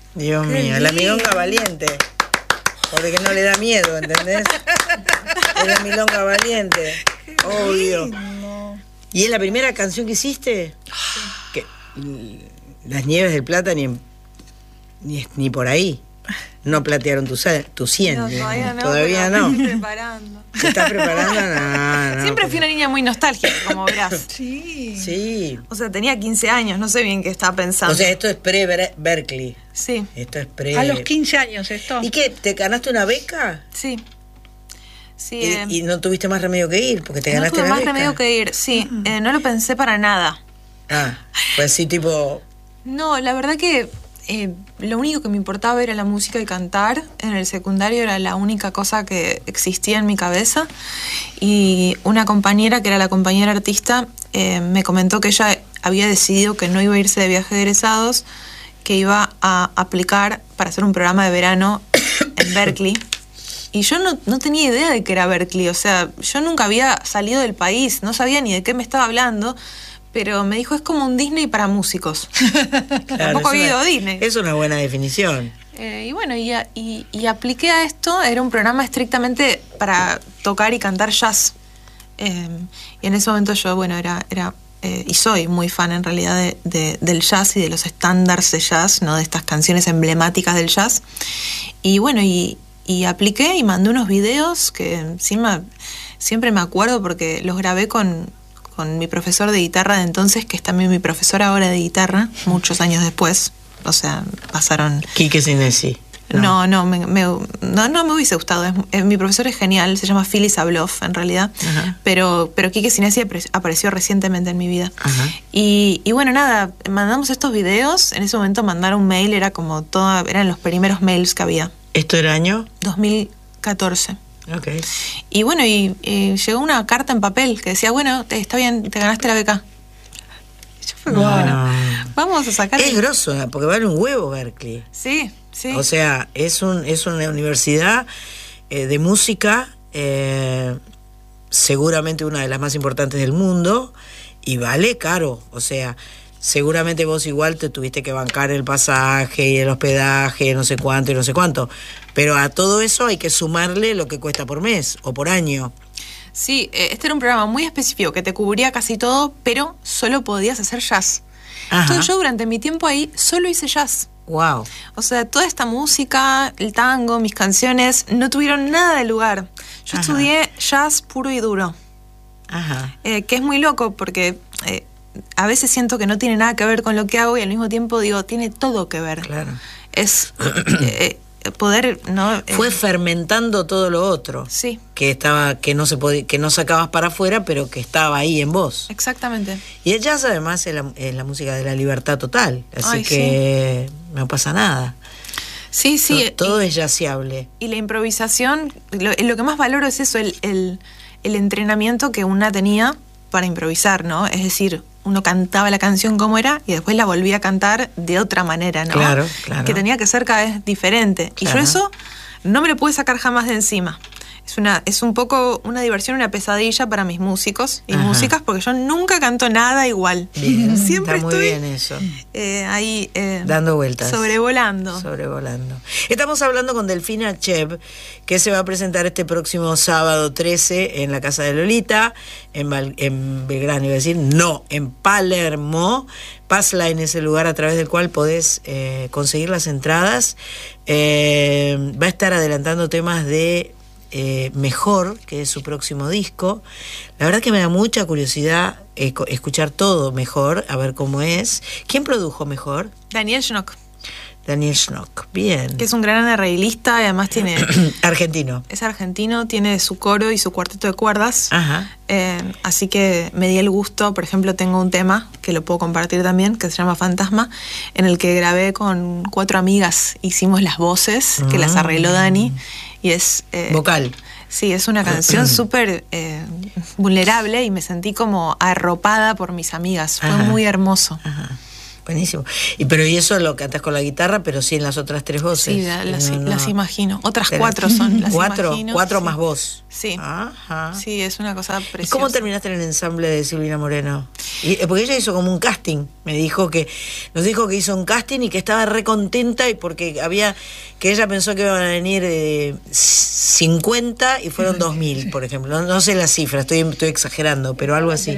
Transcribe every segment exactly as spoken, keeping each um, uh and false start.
Dios Qué mío, la milonga valiente. Porque no le da miedo, ¿entendés? Es la milonga valiente. Obvio. ¿Y es la primera canción que hiciste? Que, Las Nieves del Plata ni, en, ni, ni por ahí. No platearon tu, tu cien. No, todavía no. Todavía no. Me estoy preparando. ¿Te estás preparando? No, no, Siempre pues. fui una niña muy nostálgica, como verás. Sí. Sí. O sea, tenía quince años, no sé bien qué estaba pensando. O sea, esto es pre-Berkeley. Sí. Esto es pre... A los quince años esto. ¿Y qué? ¿Te ganaste una beca? Sí. Sí. ¿Y, eh, y no tuviste más remedio que ir? Porque te ganaste no tuve la más beca. remedio que ir, sí. Uh-huh. eh, no lo pensé para nada. Ah, pues sí, tipo... No, la verdad que eh, lo único que me importaba era la música y cantar. En el secundario era la única cosa que existía en mi cabeza. Y una compañera, que era la compañera artista, eh, me comentó que ella había decidido que no iba a irse de viaje de egresados, que iba a aplicar para hacer un programa de verano en Berkeley. Y yo no, no tenía idea de que era Berkeley. O sea, yo nunca había salido del país, no sabía ni de qué me estaba hablando. Pero me dijo, es como un Disney para músicos. Claro, tampoco había ido a Disney. Es una buena definición. Eh, y bueno, y, y, y apliqué a esto. Era un programa estrictamente para tocar y cantar jazz. Eh, y en ese momento yo, bueno, era... era eh, y soy muy fan en realidad de, de, del jazz y de los estándares de jazz, ¿no? De estas canciones emblemáticas del jazz. Y bueno, y, y apliqué y mandé unos videos que encima siempre me acuerdo porque los grabé con... con mi profesor de guitarra de entonces, que es también mi profesor ahora de guitarra, muchos años después. O sea, pasaron... Quique Sinesi. No, no, me, me, no, no me hubiese gustado. Es, es, mi profesor es genial, se llama Phyllis Abloff, en realidad. Ajá. Pero, pero Quique Sinesi apareció recientemente en mi vida. Ajá. Y, y bueno, nada, mandamos estos videos. En ese momento mandar un mail era como toda... Eran los primeros mails que había. ¿Esto era año? dos mil catorce. Okay. Y bueno, y, y llegó una carta en papel que decía, bueno, te, está bien, te ganaste la beca. Y yo fue como, no. bueno, vamos a sacar... Es grosso, porque vale un huevo Berkeley. Sí, sí. O sea, es, un, es una universidad eh, de música, eh, seguramente una de las más importantes del mundo, y vale caro, o sea... Seguramente vos igual te tuviste que bancar el pasaje y el hospedaje y no sé cuánto y no sé cuánto. Pero a todo eso hay que sumarle lo que cuesta por mes o por año. Sí, este era un programa muy específico que te cubría casi todo, pero solo podías hacer jazz. Ajá. Entonces yo durante mi tiempo ahí solo hice jazz. Wow. O sea, toda esta música, el tango, mis canciones, no tuvieron nada de lugar. Yo Ajá. estudié jazz puro y duro. Ajá. Eh, que es muy loco porque... Eh, a veces siento que no tiene nada que ver con lo que hago y al mismo tiempo digo, tiene todo que ver. Claro. Es eh, poder, ¿no? Eh, Fue fermentando todo lo otro. Sí. Que estaba, que no se podía, que no sacabas para afuera, pero que estaba ahí en vos. Exactamente. Y el jazz además es la, es la música de la libertad total. Así Ay, que sí. no pasa nada. Sí, sí. Todo, todo y, es jazziable. Y la improvisación, lo, lo que más valoro es eso, el, el, el entrenamiento que una tenía para improvisar, ¿no? Es decir, uno cantaba la canción como era y después la volvía a cantar de otra manera, ¿no? Claro, claro. Que tenía que ser cada vez diferente. Claro. Y yo eso no me lo pude sacar jamás de encima. Es una es un poco una diversión, una pesadilla para mis músicos y Ajá. músicas, porque yo nunca canto nada igual. Bien, siempre está muy estoy bien eso. Eh, ahí eh, dando vueltas. Sobrevolando. Sobrevolando. Estamos hablando con Delfina Chev, que se va a presentar este próximo sábado trece en la Casa de Lolita, en, Val, en Belgrano, iba a decir, no, en Palermo. Passline es el lugar a través del cual podés eh, conseguir las entradas. Eh, va a estar adelantando temas de Eh, Mejor, que es su próximo disco. La verdad que me da mucha curiosidad eh, escuchar todo Mejor, a ver cómo es. ¿Quién produjo Mejor? Daniel Schnock. Daniel Schnock, bien. Que es un gran arreglista y además tiene... argentino. Es argentino, tiene su coro y su cuarteto de cuerdas. Ajá. Eh, así que me di el gusto, por ejemplo, tengo un tema que lo puedo compartir también, que se llama Fantasma, en el que grabé con cuatro amigas, hicimos las voces, que mm. las arregló Dani. Y es... Eh, vocal. Sí, es una canción súper eh, vulnerable y me sentí como arropada por mis amigas. Fue Ajá. muy hermoso. Ajá. Buenísimo. Y pero y eso lo cantas con la guitarra, pero sí en las otras tres voces. Sí, la, las, no, no. las imagino. Otras cuatro son las ¿Cuatro? imagino. ¿Cuatro sí. más vos? Sí. Ajá. Sí, es una cosa preciosa. ¿Y cómo terminaste en el ensamble de Silvina Moreno? Y, porque ella hizo como un casting. Me dijo que, nos dijo que hizo un casting y que estaba re contenta y porque había, que ella pensó que iban a venir eh, cincuenta y fueron dos mil, por ejemplo. No, no sé la cifra, estoy, estoy exagerando, pero algo así.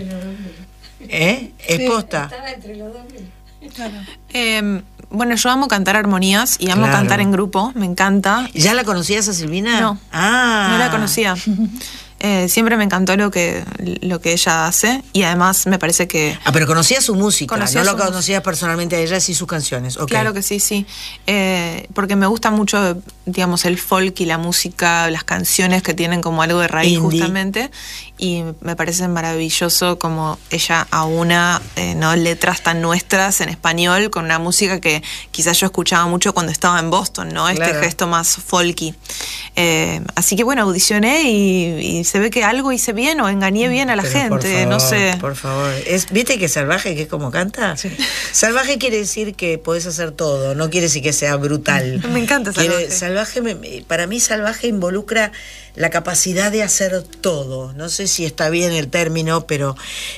¿Eh? ¿Es Sí, posta? estaba entre los dos mil. Claro. Eh, bueno, yo amo cantar armonías y amo Claro. cantar en grupo, me encanta. ¿Ya la conocías a Silvina? No, Ah. no la conocía. Eh, siempre me encantó lo que, lo que ella hace y además me parece que... Ah, pero conocías su música, Conocía no su lo conocías personalmente a ella, sí sus canciones. Okay. Claro que sí, sí. Eh, porque me gusta mucho, digamos, el folk y la música, las canciones que tienen como algo de raíz Indie. justamente. Y me parece maravilloso como ella aúna eh, ¿no? letras tan nuestras en español con una música que quizás yo escuchaba mucho cuando estaba en Boston, ¿no? Este Claro. gesto más folky. Eh, así que bueno, audicioné y, y se ve que algo hice bien o engañé bien a la Pero gente, por favor, no sé. Por favor. Es, ¿viste que salvaje, que es como canta? Sí. Salvaje quiere decir que podés hacer todo, no quiere decir que sea brutal. Me encanta Quiere- salvaje. salvaje me- me- para mí salvaje involucra la capacidad de hacer todo. No sé si está bien el término, pero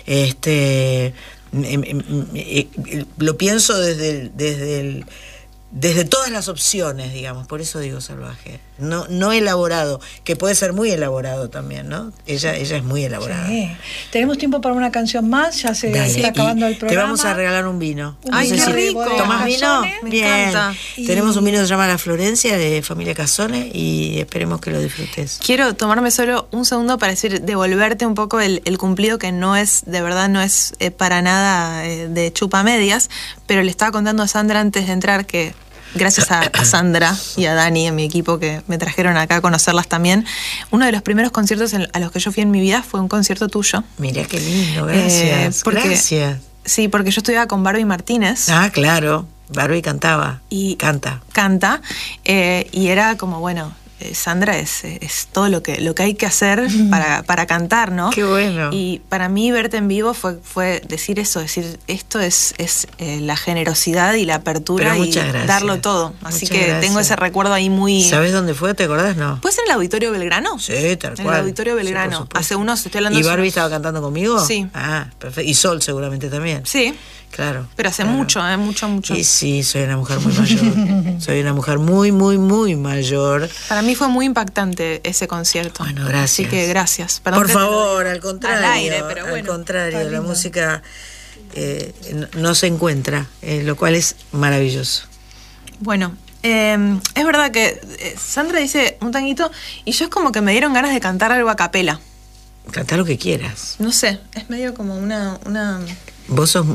este me- me- me- lo pienso desde el, desde el desde todas las opciones, digamos, por eso digo salvaje. No, no elaborado, que puede ser muy elaborado también, ¿no? Ella, ella es muy elaborada. Sí. Tenemos tiempo para una canción más, ya se Dale, está y acabando el programa. te vamos a regalar un vino. Un Ay, vino qué de rico. Bodega ¿Tomás vino? Casone. Me Bien. encanta. Y- Tenemos un vino que se llama La Florencia, de familia Casone, y esperemos que lo disfrutes. Quiero tomarme solo un segundo para decir, devolverte un poco el, el cumplido que no es, de verdad no es eh, para nada eh, de chupamedias, pero le estaba contando a Sandra antes de entrar que gracias a, a Sandra y a Dani, en mi equipo, que me trajeron acá a conocerlas también, uno de los primeros conciertos en- a los que yo fui en mi vida fue un concierto tuyo. Mira qué lindo, gracias. Eh, porque- Gracias. Sí, porque yo estudiaba con Barbie Martínez. Ah, claro. Barbie cantaba. Y Canta. canta eh, y era como bueno eh, Sandra es, es todo lo que lo que hay que hacer para, para cantar, ¿no? Qué bueno. Y para mí verte en vivo fue fue decir eso, decir esto es es eh, la generosidad y la apertura Pero y muchas gracias. darlo todo. Así Muchas que gracias. tengo ese recuerdo ahí muy. ¿Sabes dónde fue? ¿Te acordás? No. ¿Puede ser en el Auditorio Belgrano? Sí, tal En cual. el Auditorio Sí, por Belgrano. supuesto. Hace unos, estoy hablando ¿Y de- Barbie estaba cantando conmigo? Sí. Ah, perfecto. Y Sol seguramente también. Sí, Claro. pero hace claro. mucho, eh, mucho, mucho. Y sí, soy una mujer muy mayor. Soy una mujer muy, muy, muy mayor. Para mí fue muy impactante ese concierto. Bueno, gracias. Así que gracias. Perdón Por que te lo favor, diga al contrario. Al aire, pero al bueno. contrario, está la lindo. música eh, no, no se encuentra, eh, lo cual es maravilloso. Bueno, eh, es verdad que eh, Sandra dice un tanguito y yo es como que me dieron ganas de cantar algo a capela. Canta lo que quieras. No sé, es medio como una... una... Vos sos.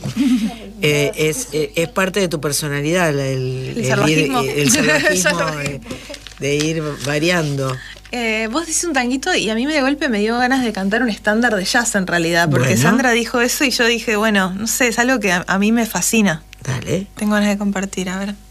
eh, es, eh, es parte de tu personalidad la- el, El salvajismo. ir, el salvajismo El salvajismo. de, de ir variando. Eh, vos dices un tanguito y a mí de golpe me dio ganas de cantar un estándar de jazz en realidad, porque Bueno. Sandra dijo eso y yo dije, bueno, no sé, es algo que a, a mí me fascina. Dale. Tengo ganas de compartir, a ver.